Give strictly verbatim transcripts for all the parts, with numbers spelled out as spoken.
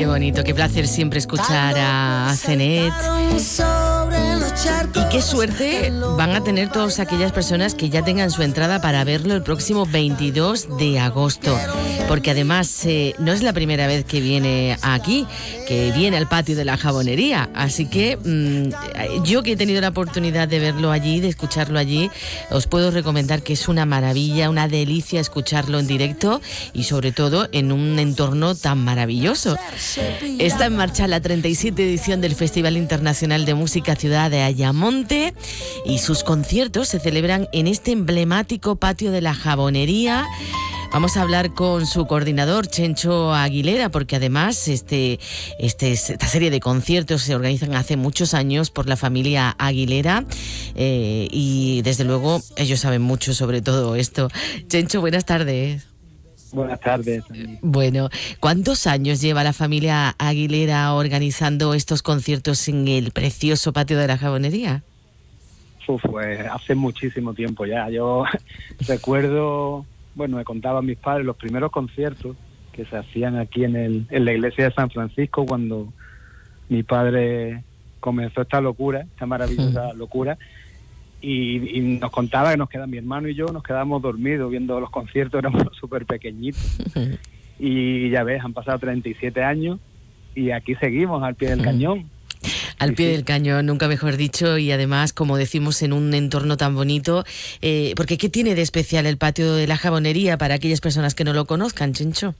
Qué bonito, qué placer siempre escuchar a Zenet. Y qué suerte van a tener todas aquellas personas que ya tengan su entrada para verlo el próximo veintidós de agosto. Porque además eh, no es la primera vez que viene aquí, que viene al patio de la Jabonería. Así que mmm, yo que he tenido la oportunidad de verlo allí, de escucharlo allí, os puedo recomendar que es una maravilla, una delicia escucharlo en directo y sobre todo en un entorno tan maravilloso. Está en marcha la treinta y siete edición del Festival Internacional de Música Ciudad de Ayamonte y sus conciertos se celebran en este emblemático patio de la Jabonería. Vamos a hablar con su coordinador, Chencho Aguilera, porque además este, este, esta serie de conciertos se organizan hace muchos años por la familia Aguilera eh, y desde luego ellos saben mucho sobre todo esto. Chencho, buenas tardes. Buenas tardes. Bueno, ¿cuántos años lleva la familia Aguilera organizando estos conciertos en el precioso patio de la Jabonería? Uf, pues hace muchísimo tiempo ya. Yo recuerdo, bueno, me contaban mis padres los primeros conciertos que se hacían aquí en, el, en la iglesia de San Francisco cuando mi padre comenzó esta locura, esta maravillosa locura. Y, y nos contaba que nos quedaba, mi hermano y yo nos quedábamos dormidos viendo los conciertos, éramos súper pequeñitos. Y ya ves, han pasado treinta y siete años y aquí seguimos al pie del cañón. Al pie sí, sí. del cañón, nunca mejor dicho, y además, como decimos, en un entorno tan bonito. Eh, porque ¿qué tiene de especial el patio de la Jabonería para aquellas personas que no lo conozcan, Chencho?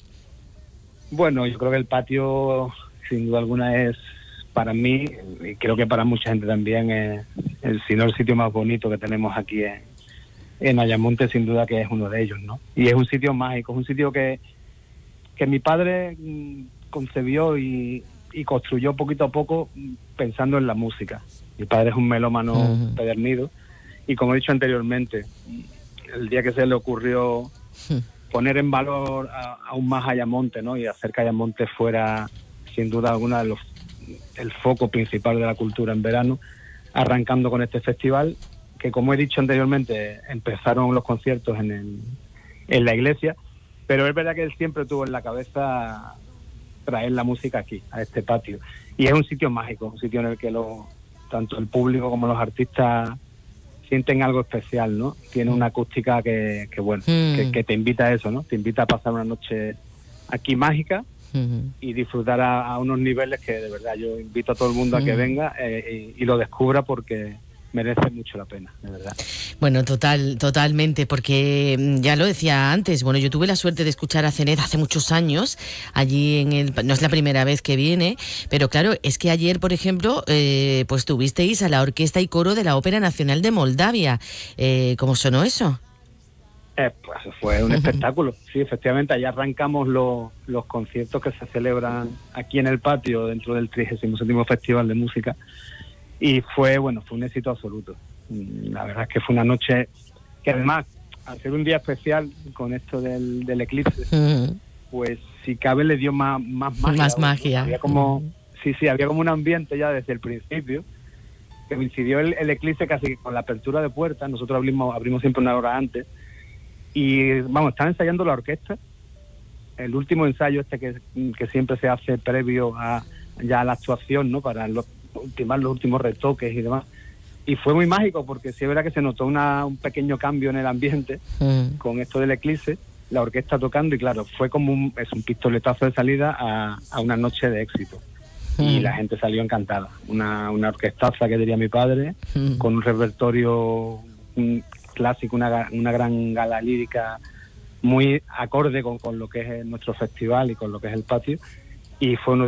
Bueno, yo creo que el patio, sin duda alguna, es para mí, y creo que para mucha gente también, es el, si no el sitio más bonito que tenemos aquí en, en Ayamonte, sin duda que es uno de ellos, ¿no? Y es un sitio mágico, es un sitio que, que mi padre mmm, concebió y, y construyó poquito a poco pensando en la música. Mi padre es un melómano uh-huh. empedernido y, como he dicho anteriormente, el día que se le ocurrió uh-huh. poner en valor a, aún más Ayamonte, ¿no? Y hacer que Ayamonte fuera, sin duda alguna, de los el foco principal de la cultura en verano, arrancando con este festival, que, como he dicho anteriormente, empezaron los conciertos en, el, en la iglesia, pero es verdad que él siempre tuvo en la cabeza traer la música aquí, a este patio. Y es un sitio mágico, un sitio en el que lo, tanto el público como los artistas sienten algo especial, ¿no? Tiene una acústica que, que bueno, mm. que, que te invita a eso, ¿no? Te invita a pasar una noche aquí mágica, Uh-huh. y disfrutar a, a unos niveles que de verdad yo invito a todo el mundo uh-huh. a que venga eh, y, y lo descubra porque merece mucho la pena, de verdad. Bueno, total, totalmente, porque ya lo decía antes, bueno, yo tuve la suerte de escuchar a Zenet hace muchos años, allí en el, no es la primera vez que viene, pero claro, es que ayer, por ejemplo, eh, pues tuvisteis a la Orquesta y Coro de la Ópera Nacional de Moldavia. Eh, ¿Cómo sonó eso? Eh, pues fue un espectáculo, sí, efectivamente, allá arrancamos los, los conciertos que se celebran aquí en el patio dentro del trigésimo séptimo Festival de Música y fue, bueno, fue un éxito absoluto. La verdad es que fue una noche que, además, al ser un día especial con esto del, del eclipse, uh-huh. pues si cabe le dio más, más magia. Más magia. ¿no? Había como, uh-huh. Sí, sí, había como un ambiente ya desde el principio, que coincidió el, el eclipse casi con la apertura de puertas. Nosotros abrimos, abrimos siempre una hora antes. Y vamos, estaba ensayando la orquesta, el último ensayo este que, que siempre se hace previo a ya a la actuación, ¿no? Para los, ultimar los últimos retoques y demás. Y fue muy mágico porque sí es verdad que se notó una, un pequeño cambio en el ambiente mm. con esto del eclipse, la orquesta tocando y claro, fue como un, es un pistoletazo de salida a, a una noche de éxito. Mm. Y la gente salió encantada. Una, una orquestaza que diría mi padre, mm. con un repertorio... Un, clásico, una, una gran gala lírica muy acorde con, con lo que es nuestro festival y con lo que es el patio, y fue uno